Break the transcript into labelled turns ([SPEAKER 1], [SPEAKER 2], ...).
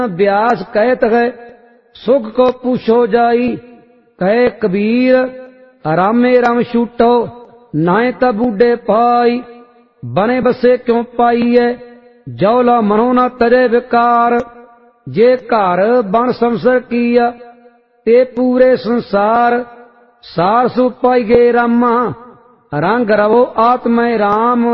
[SPEAKER 1] व्यास कहत है सुख को पूछो जाई। कहे कबीर रामे राम छूटो नाए ता बूढ़े पाई। बने बसे क्यों पाईए जौला मनो न तरे विकार। जे घर बन संसर किया ते पूरे संसार। सार सु पाई गे रामा रंग रवो आत्मा राम।